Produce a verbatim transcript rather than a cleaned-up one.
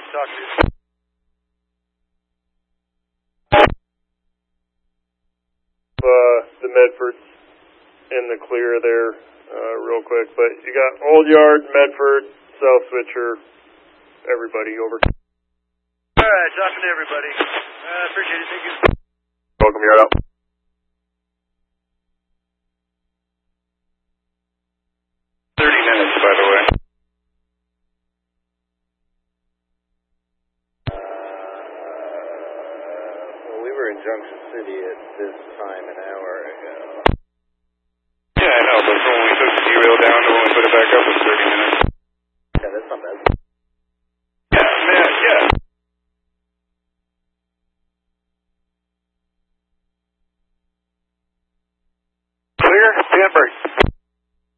talk to you. Uh, the Medford's in the clear there, uh, real quick, but you got Old Yard, Medford, South Switcher, everybody over. Alright, talking to everybody. I uh, appreciate it, thank you. Welcome, Yard out. thirty minutes, by the way. Well, we were in Junction City at this time an hour ago. Yeah, I know, but from when we took the derail down to when we put it back up was thirty minutes. Yeah, that's not bad.